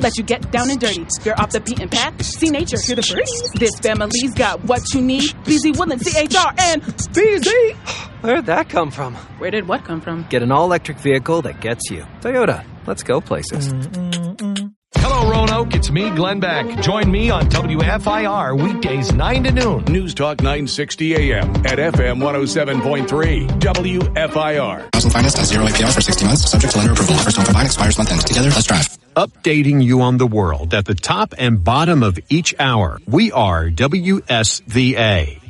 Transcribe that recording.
let you get down and dirty. You're off the beaten path. See nature, hear the birds. This family's got what you need. BZ Woodland, CHR, and BZ. Where'd that come from? Where did what come from? Get an all-electric vehicle that gets you. Toyota. Let's go places. Hello, Roanoke. It's me, Glenn Beck. Join me on WFIR weekdays 9 to noon. News Talk 960 AM at FM 107.3 WFIR. House and finance at 0 APR for 60 months, subject to lender approval. First home combined expires month end. Together, let's drive. Updating you on the world at the top and bottom of each hour. We are WSVA.